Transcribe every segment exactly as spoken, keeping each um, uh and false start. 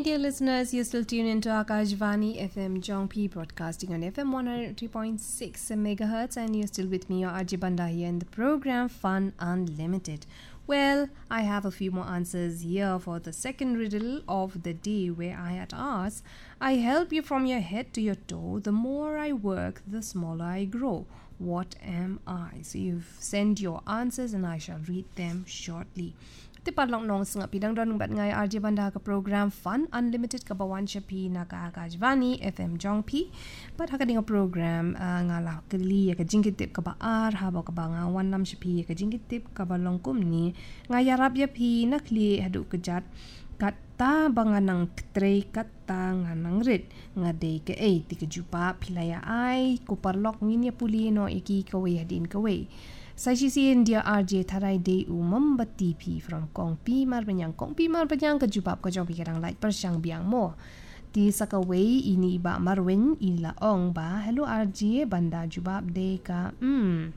dear listeners, you're still tuned into Akashvani F M Jongpi, broadcasting on F M one oh three point six megahertz, and you're still with me, your R J Banda, here in the program Fun Unlimited. Well, I have a few more answers here for the second riddle of the day, where I had asked, I help you from your head to your toe. The more I work, the smaller I grow. What am I? So you've sent your answers and I shall read them shortly. Ti parlong nong sanga pidang don bat ngai R J Banda ka program Fun Unlimited ka bawan shapi na ka Akashvani F M Jongpi. But haka ding program uh, nga la kali ka jingit tip ka ba ar ha ba ka ba nga wan lam shapi ka jingit tip ka ba long kum ni nga yarap ya pi na kli hadu ka jat kata banga nang tre kata nga nang rit nga day ka ay ti ka jupa pilaya ay ko parlok nginya puli no iki ka we hadin ka we. Saya si India R J Tharai de umam bati pi from Kong Pi mar banyang Kong Pi mar banyang ka jubab ka jong pi karang like persyang biang mo. Ti sakaway ini ba marwen ila ong ba. Hello R J Banda jubab de ka hmm.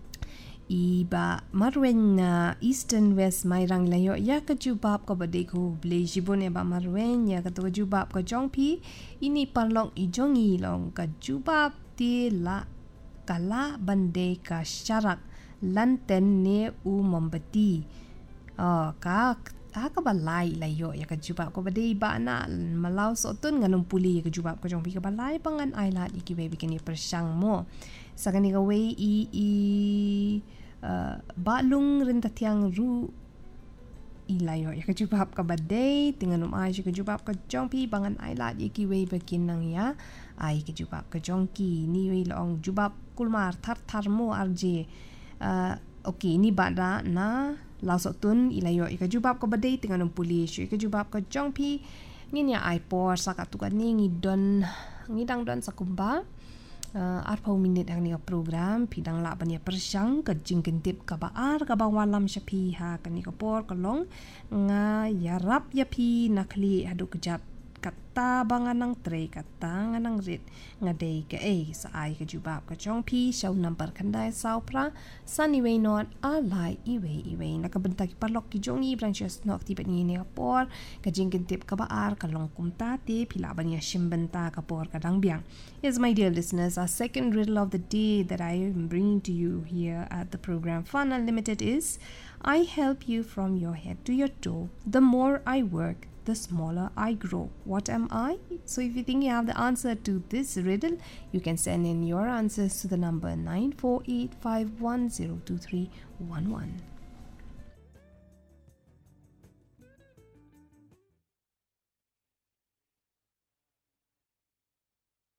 Iba marwen na Eastern West may rang layo ya ka jubab ka ba de ko ble jibon e ba marwen ya ka to jubab ka jong pi ini parlong i jong ilong ka jubab ti la kala bande ka syarak lanten ne u mombati oh ka ka balai layo ya ka jubab ko bade ba na malau sotun nganum puli ya ka jubab ko jong pi ka balai pangan ailat iki we bikin persyang mo sakani ka we i i uh, balung rentatiang ru ilayo ya ka jubab ka bade tinganum ai ka jubab ka jong pi pangan ailat iki we bikin nang ya ai ka jubab ka jong ki ni we long jubab kulmar thar thar mo arje Uh, okay, ni bada na lausok tun ilayo ika jubab ko badai tinggal nung pulis ika jubab ko jongpi nginya aipor sakat tukan ni ngidon ngidang don sakumba uh, arpau minit ang ni program pidang laban ya persyang ke jingkentip ka baar ka bawalam syapi ha ka ni kapor kolong nga yarap yapi nakli hadu kejap kata bangan nang tre kata nganang rit ngaday ka ay sa ay ka jubab ka chong pi shaw nampar kanday saw pra sunny way not alay iway iway nakabantag parlok ki jong i branches nok ti ni ni kapor ka jingkin tip ka baar ka long kumta ti pilaban ya shimbanta kapor ka dang biang. Yes, my dear listeners, our second riddle of the day that I am bringing to you here at the program Fun Unlimited is, I help you from your head to your toe. The more I work, the smaller I grow. What am I? So if you think you have the answer to this riddle, you can send in your answers to the number nine four eight five one zero two three one one.